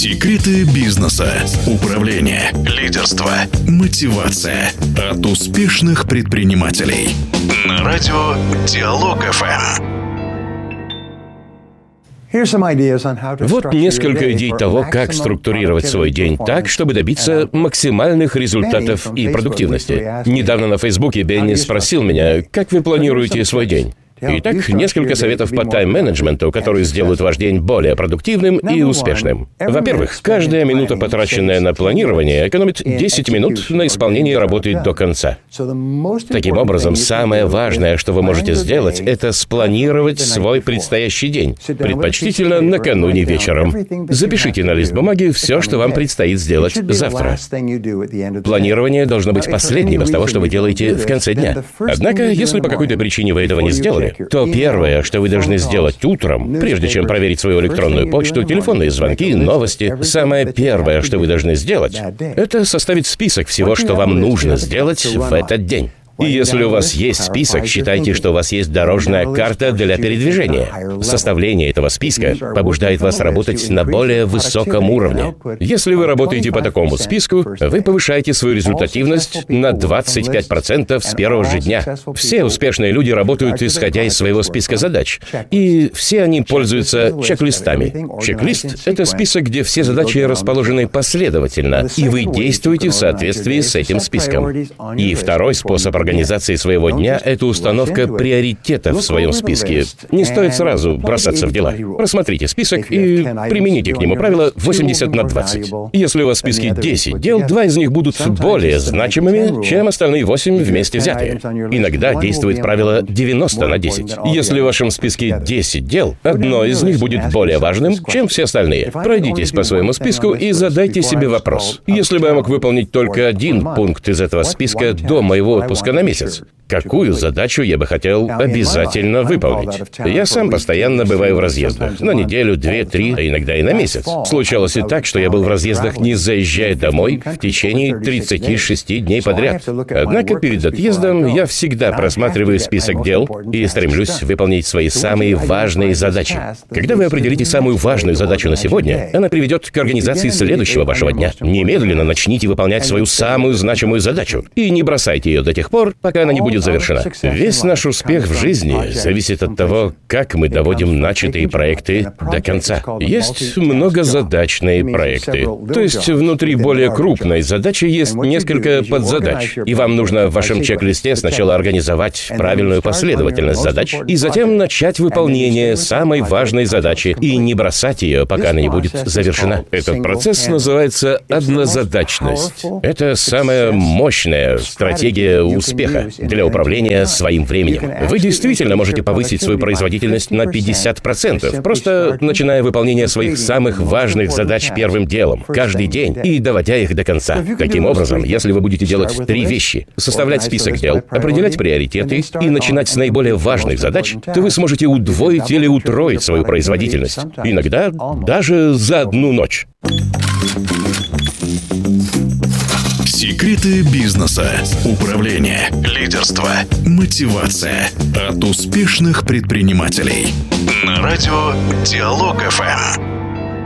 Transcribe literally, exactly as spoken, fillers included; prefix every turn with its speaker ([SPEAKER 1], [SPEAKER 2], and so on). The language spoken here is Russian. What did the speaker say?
[SPEAKER 1] Секреты бизнеса, управления, лидерства, мотивация от успешных предпринимателей. На радио Диалог эф эм.
[SPEAKER 2] Вот несколько идей того, как структурировать свой день так, чтобы добиться максимальных результатов и продуктивности. Недавно на Фейсбуке Бенни спросил меня, как вы планируете свой день? Итак, несколько советов по тайм-менеджменту, которые сделают ваш день более продуктивным и успешным. Во-первых, каждая минута, потраченная на планирование, экономит десять минут на исполнение работы до конца. Таким образом, самое важное, что вы можете сделать, это спланировать свой предстоящий день, предпочтительно накануне вечером. Запишите на лист бумаги все, что вам предстоит сделать завтра. Планирование должно быть последним из того, что вы делаете в конце дня. Однако, если по какой-то причине вы этого не сделали, то первое, что вы должны сделать утром, прежде чем проверить свою электронную почту, телефонные звонки, новости, самое первое, что вы должны сделать, это составить список всего, что вам нужно сделать в этот день. И если у вас есть список, считайте, что у вас есть дорожная карта для передвижения. Составление этого списка побуждает вас работать на более высоком уровне. Если вы работаете по такому списку, вы повышаете свою результативность на двадцать пять процентов с первого же дня. Все успешные люди работают, исходя из своего списка задач. И все они пользуются чек-листами. Чек-лист — это список, где все задачи расположены последовательно, и вы действуете в соответствии с этим списком. И второй способ организации своего дня — это установка приоритетов в своем списке. Не стоит сразу бросаться в дела. Просмотрите список и примените к нему правило восемьдесят на двадцать. Если у вас в списке десять дел, два из них будут более значимыми, чем остальные восемь вместе взятые. Иногда действует правило девяносто на десять. Если в вашем списке десять дел, одно из них будет более важным, чем все остальные. Пройдитесь по своему списку и задайте себе вопрос. Если бы я мог выполнить только один пункт из этого списка до моего отпуска на месяц, какую задачу я бы хотел обязательно выполнить? Я сам постоянно бываю в разъездах. На неделю, две, три, а иногда и на месяц. Случалось и так, что я был в разъездах, не заезжая домой, в течение тридцати шести дней подряд. Однако перед отъездом я всегда просматриваю список дел и стремлюсь выполнить свои самые важные задачи. Когда вы определите самую важную задачу на сегодня, она приведет к организации следующего вашего дня. Немедленно начните выполнять свою самую значимую задачу и не бросайте ее до тех пор, пока она не будет завершена. Весь наш успех в жизни зависит от того, как мы доводим начатые проекты до конца. Есть многозадачные проекты. То есть внутри более крупной задачи есть несколько подзадач. И вам нужно в вашем чек-листе сначала организовать правильную последовательность задач и затем начать выполнение самой важной задачи и не бросать ее, пока она не будет завершена. Этот процесс называется однозадачность. Это самая мощная стратегия успеха для управления своим временем. Вы действительно можете повысить свою производительность на пятьдесят процентов, просто начиная выполнение своих самых важных задач первым делом, каждый день, и доводя их до конца. Таким образом, если вы будете делать три вещи — составлять список дел, определять приоритеты и начинать с наиболее важных задач, то вы сможете удвоить или утроить свою производительность. Иногда даже за одну ночь.
[SPEAKER 1] Секреты бизнеса, управления, лидерства, мотивация от успешных предпринимателей. На радио Диалог эф эм.